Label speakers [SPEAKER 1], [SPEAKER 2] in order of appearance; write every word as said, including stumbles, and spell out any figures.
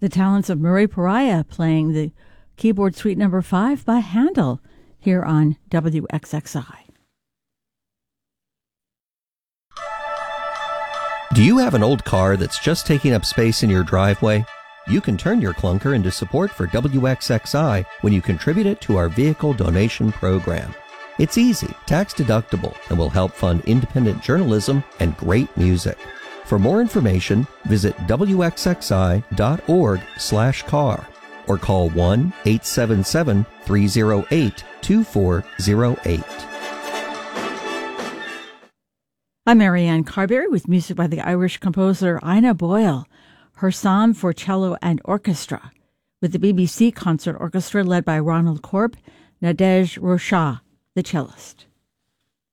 [SPEAKER 1] The talents of Murray Pariah playing the keyboard suite number five by Handel here on W X X I.
[SPEAKER 2] Do you have an old car that's just taking up space in your driveway? You can turn your clunker into support for W X X I when you contribute it to our vehicle donation program. It's easy, tax-deductible, and will help fund independent journalism and great music. For more information, visit W X X I dot org slash car or call one eight seven seven, three oh eight, two four oh eight.
[SPEAKER 1] I'm Marianne Carberry with music by the Irish composer Ina Boyle, her Psalm for Cello and Orchestra, with the B B C Concert Orchestra led by Ronald Corb, Nadej Rocha, the cellist.